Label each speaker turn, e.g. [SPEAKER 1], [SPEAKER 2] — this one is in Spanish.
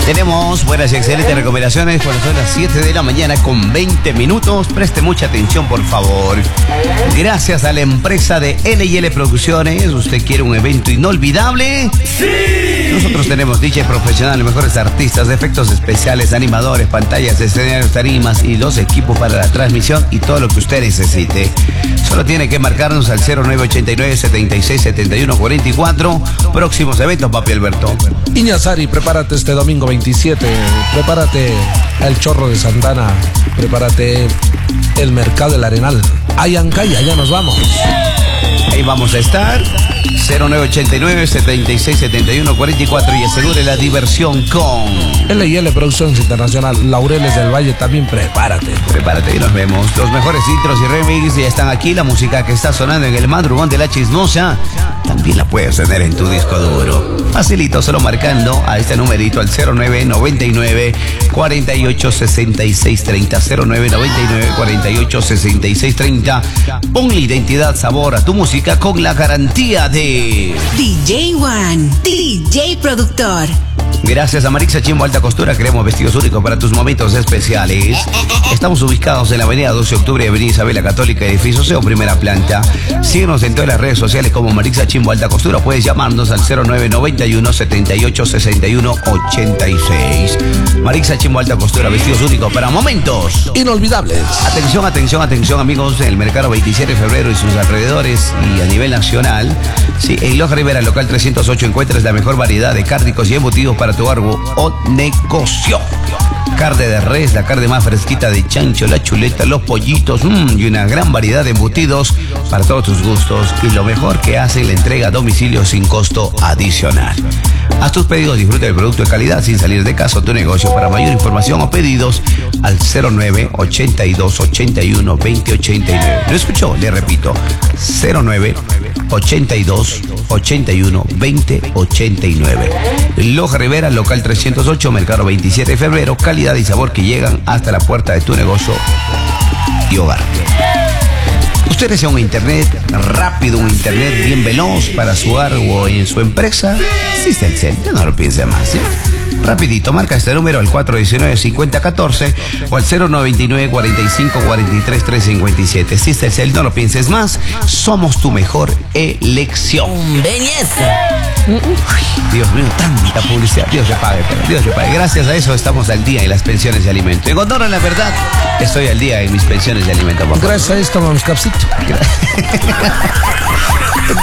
[SPEAKER 1] Tenemos buenas y excelentes recomendaciones cuando son las 7 de la mañana con 20 minutos. Preste mucha atención, por favor. Gracias a la empresa de L&L Producciones, ¿usted quiere un evento inolvidable? ¡Sí! Nosotros tenemos DJ profesional, los mejores artistas, efectos especiales, animadores, pantallas, escenarios, tarimas y los equipos para la transmisión y todo lo que usted necesite. Solo tiene que marcarnos al 0989-767144. Próximos eventos, papi Alberto.
[SPEAKER 2] Iñazari, prepárate este domingo 27. Prepárate el Chorro de Santana. Prepárate el Mercado del Arenal. Ayancaya, ya nos vamos.
[SPEAKER 1] Ahí vamos a estar. 0989-767144 y asegure la diversión con
[SPEAKER 2] L&L Producciones Internacional. Laureles del Valle, también prepárate.
[SPEAKER 1] Prepárate y nos vemos. Los mejores intros y remix ya están aquí. La música que está sonando en el madrugón de la chismosa también la puedes tener en tu disco duro. Facilito, solo marcando a este numerito al 0999-486630. 0999-486630. Ponle identidad, sabor a tu música con la garantía de
[SPEAKER 3] DJ One, DJ productor.
[SPEAKER 1] Gracias a Marixa Chimbo Alta Costura, creamos vestidos únicos para tus momentos especiales. Estamos ubicados en la avenida 12 de octubre, avenida Isabel la Católica, edificio CEO, primera planta. Síguenos en todas las redes sociales como Marixa Chimbo Alta Costura. Puedes llamarnos al 0991-786186. Marixa Chimbo Alta Costura, vestidos únicos para momentos
[SPEAKER 2] inolvidables.
[SPEAKER 1] Atención, atención, atención, amigos, en el mercado 27 de febrero y sus alrededores y a nivel nacional. Sí, en Loja Rivera, local 308, encuentras la mejor variedad de cárnicos y embutidos para tu árbol o negocio. Carne de res, la carne más fresquita de chancho, la chuleta, los pollitos y una gran variedad de embutidos para todos tus gustos. Y lo mejor que hace la entrega a domicilio sin costo adicional. Haz tus pedidos, disfruta del producto de calidad sin salir de casa o tu negocio. Para mayor información o pedidos al 09-82-81-2089. ¿Lo escuchó? Le repito, 09-82-81-2089. Loja Rivera, local 308, mercado 27 de febrero. Calidad y sabor que llegan hasta la puerta de tu negocio y hogar. ¿Usted desea un internet rápido, un internet bien veloz para su hogar o en su empresa? Existe el CEL, no lo piense más, ¿eh? Rapidito, marca este número al 419-5014 o al 099-45-43-357. Existe el CEL, no lo pienses más. Somos tu mejor elección.
[SPEAKER 3] ¡Belleza!
[SPEAKER 1] Dios mío, tanta publicidad. Dios le pague, pero Dios le pague. Gracias a eso estamos al día en las pensiones de alimento. En honor a la verdad, estoy al día en mis pensiones de alimento, papá.
[SPEAKER 2] Gracias a esto, vamos, Capsito.